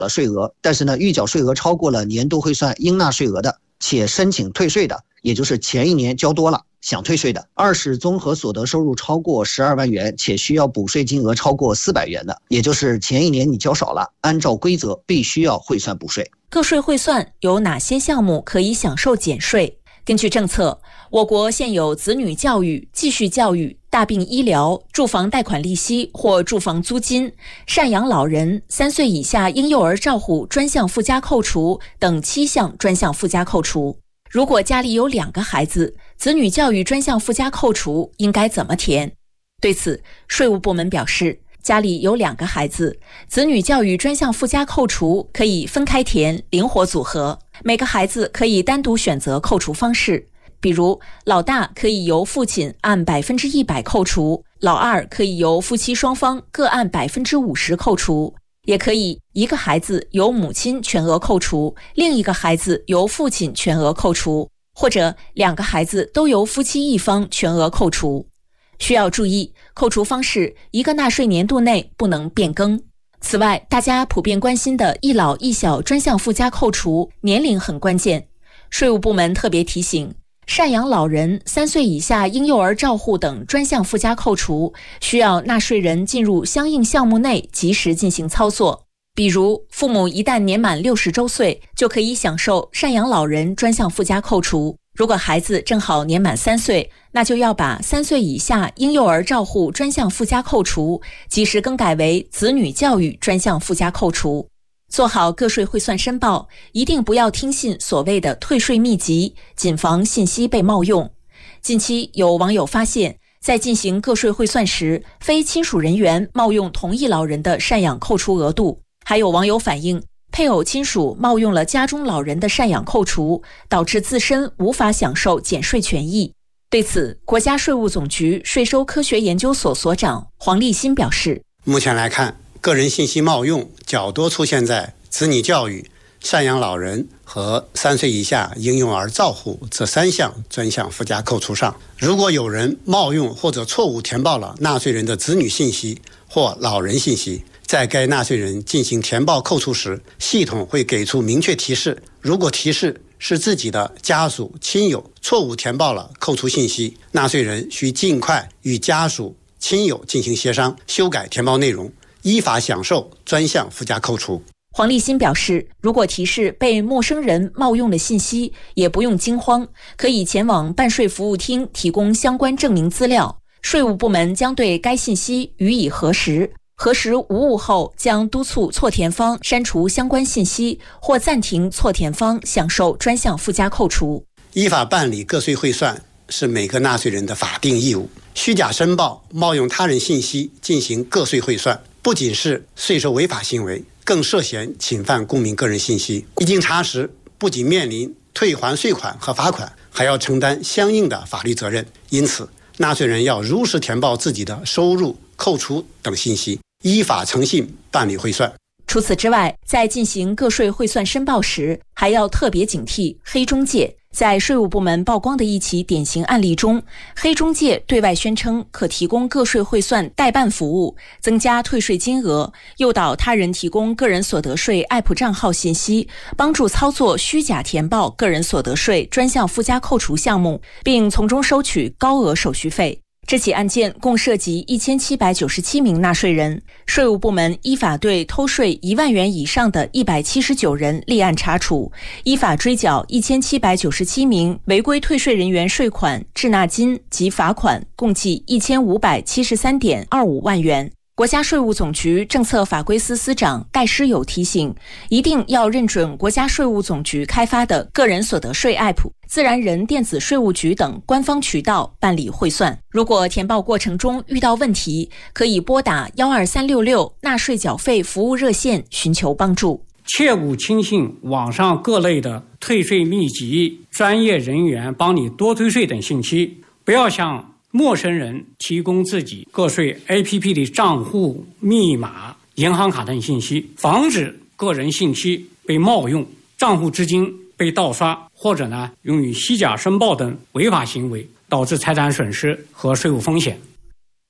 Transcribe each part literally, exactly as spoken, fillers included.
了税额，但是呢，预缴税额超过了年度汇算应纳税额的，且申请退税的，也就是前一年交多了想退税的；二是综合所得收入超过十二万元，且需要补税金额超过四百元的，也就是前一年你交少了，按照规则必须要汇算补税。 个税汇算有哪些项目可以享受减税？根据政策，我国现有子女教育、继续教育、大病医疗、住房贷款利息或住房租金、赡养老人、三岁以下婴幼儿照护专项附加扣除等七项专项附加扣除。如果家里有两个孩子，子女教育专项附加扣除应该怎么填？对此，税务部门表示，家里有两个孩子，子女教育专项附加扣除可以分开填，灵活组合。每个孩子可以单独选择扣除方式，比如老大可以由父亲按百分之一百扣除，老二可以由夫妻双方各按百分之五十扣除，也可以一个孩子由母亲全额扣除，另一个孩子由父亲全额扣除，或者两个孩子都由夫妻一方全额扣除。需要注意，扣除方式一个纳税年度内不能变更。此外，大家普遍关心的一老一小专项附加扣除，年龄很关键。税务部门特别提醒，赡养老人、三岁以下婴幼儿照护等专项附加扣除，需要纳税人进入相应项目内及时进行操作。比如，父母一旦年满六十周岁，就可以享受赡养老人专项附加扣除。如果孩子正好年满三岁，那就要把三岁以下婴幼儿照护专项附加扣除及时更改为子女教育专项附加扣除。做好个税汇算申报，一定不要听信所谓的退税秘籍，谨防信息被冒用。近期有网友发现，在进行个税汇算时，非亲属人员冒用同一老人的赡养扣除额度，还有网友反映，配偶亲属冒用了家中老人的赡养扣除，导致自身无法享受减税权益。对此，国家税务总局税收科学研究所所长黄立新表示， 目前来看，个人信息冒用较多出现在子女教育、赡养老人和三岁以下婴幼儿照护这三项专项附加扣除上。如果有人冒用或者错误填报了纳税人的子女信息或老人信息，在该纳税人进行填报扣除时，系统会给出明确提示。如果提示是自己的家属、亲友错误填报了扣除信息，纳税人需尽快与家属、亲友进行协商，修改填报内容，依法享受专项附加扣除。 黄立新表示，如果提示被陌生人冒用的信息，也不用惊慌，可以前往办税服务厅提供相关证明资料，税务部门将对该信息予以核实。核实无误后，将督促错填方删除相关信息，或暂停错填方享受专项附加扣除。 依法办理个税汇算是每个纳税人的法定义务。虚假申报、冒用他人信息进行个税汇算，不仅是税收违法行为，更涉嫌侵犯公民个人信息。一经查实，不仅面临退还税款和罚款，还要承担相应的法律责任。因此，纳税人要如实填报自己的收入、扣除等信息，依法诚信办理汇算。 除此之外，在进行个税汇算申报时，还要特别警惕黑中介。在税务部门曝光的一起典型案例中，黑中介对外宣称可提供个税汇算代办服务，增加退税金额，诱导他人提供个人所得税 A P P 账号信息，帮助操作虚假填报个人所得税专项附加扣除项目，并从中收取高额手续费。这起案件共涉及一千七百九十七名纳税人，税务部门依法对偷税一万元以上的一百七十九人立案查处，依法追缴一千七百九十七名违规退税人员税款、滞纳金及罚款，共计一千五百七十三点二五万元。国家税务总局政策法规司司长戴师友提醒，一定要认准国家税务总局开发的个人所得税 A P P、自然人电子税务局等官方渠道办理汇算。如果填报过程中遇到问题，可以拨打一二三六六纳税缴费服务热线寻求帮助。 切勿轻信网上各类的退税秘籍、专业人员帮你多退税等信息，不要向陌生人提供自己个税 A P P 的账户密码、银行卡等信息，防止个人信息被冒用，账户资金被盗刷，或者呢用于虚假申报等违法行为，导致财产损失和税务风险。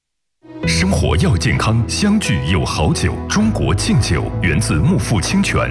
生活要健康，相聚有好酒。中国敬酒源自木富清泉，